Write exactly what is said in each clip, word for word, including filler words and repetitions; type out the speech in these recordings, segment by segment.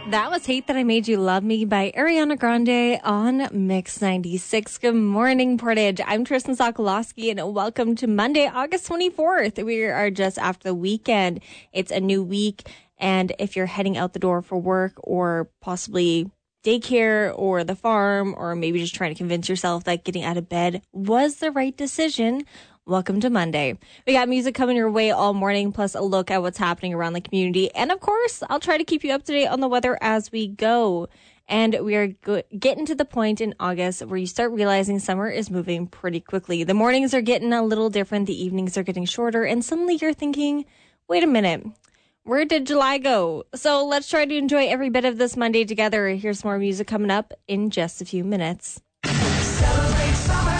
That was Hate That I Made You Love Me by Ariana Grande on Mix ninety-six. Good morning, Portage. I'm Tristan Sokolowski, and welcome to Monday, August twenty-fourth. We are just after the weekend. It's a new week, and if you're heading out the door for work or possibly daycare or the farm, or maybe just trying to convince yourself that getting out of bed was the right decision, welcome to Monday. We got music coming your way all morning, plus a look at what's happening around the community. And of course, I'll try to keep you up to date on the weather as we go. And we are go- getting to the point in August where you start realizing summer is moving pretty quickly. The mornings are getting a little different. The evenings are getting shorter. And suddenly you're thinking, wait a minute, where did July go? So let's try to enjoy every bit of this Monday together. Here's more music coming up in just a few minutes. Celebrate summer.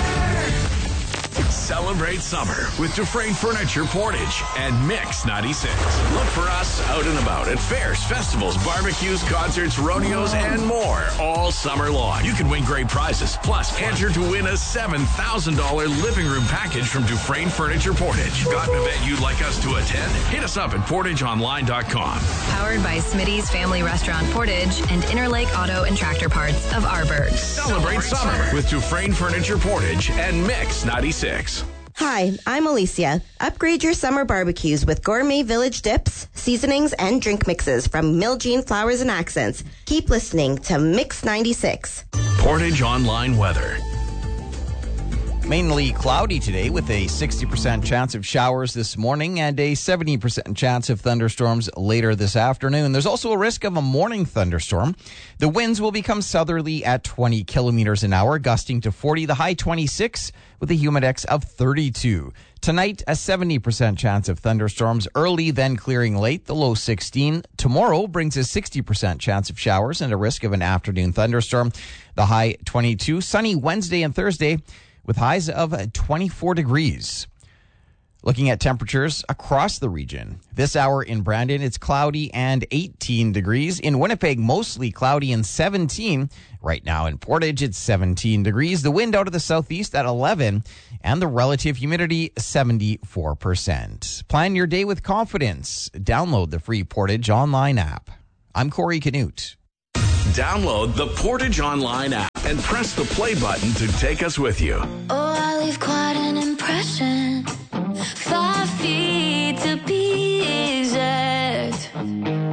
Celebrate summer with Dufresne Furniture Portage and Mix ninety-six. Look for us out and about at fairs, festivals, barbecues, concerts, rodeos, and more all summer long. You can win great prizes. Plus, enter to win a seven thousand dollars living room package from Dufresne Furniture Portage. Got an event you'd like us to attend? Hit us up at portage online dot com. Powered by Smitty's Family Restaurant Portage and Interlake Auto and Tractor Parts of Arberg. Celebrate summer with Dufresne Furniture Portage and Mix ninety-six. Hi, I'm Alicia. Upgrade your summer barbecues with Gourmet Village dips, seasonings, and drink mixes from Miljean Flowers and Accents. Keep listening to Mix ninety-six. Portage Online Weather. Mainly cloudy today with a sixty percent chance of showers this morning and a seventy percent chance of thunderstorms later this afternoon. There's also a risk of a morning thunderstorm. The winds will become southerly at twenty kilometers an hour, gusting to forty, the high twenty-six with a humidex of thirty-two. Tonight, a seventy percent chance of thunderstorms early, then clearing late, the low sixteen. Tomorrow brings a sixty percent chance of showers and a risk of an afternoon thunderstorm, the high twenty-two. Sunny Wednesday and Thursday, with highs of twenty-four degrees. Looking at temperatures across the region. This hour in Brandon, it's cloudy and eighteen degrees. In Winnipeg, mostly cloudy and seventeen. Right now in Portage, it's seventeen degrees. The wind out of the southeast at eleven. And the relative humidity, seventy-four percent. Plan your day with confidence. Download the free Portage Online app. I'm Corey Canute. Download the Portage Online app and press the play button to take us with you. Oh, I leave quiet.